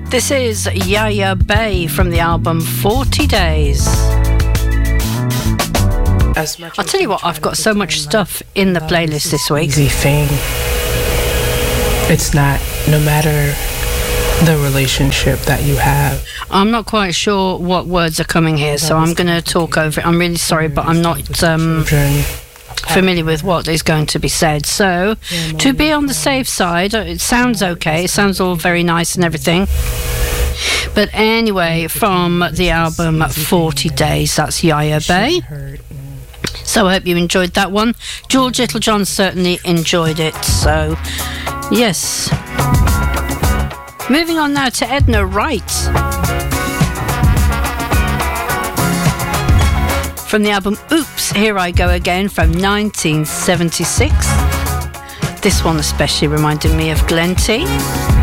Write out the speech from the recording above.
This is Yaya Bay from the album 40 Days. I'll tell you what, I've got so much stuff in the playlist this week. Easy thing. It's not, no matter the relationship that you have. I'm not quite sure what words are coming here, so I'm going to talk over it. I'm really sorry, but I'm not familiar with what is going to be said. So, to be on the safe side, it sounds okay. It sounds all very nice and everything. But anyway, from the album 40 Days, that's Yaya Bay. So I hope you enjoyed that one. George Littlejohn certainly enjoyed it. So, yes. Moving on now to Edna Wright. From the album Oops, Here I Go Again from 1976. This one especially reminded me of Glen T.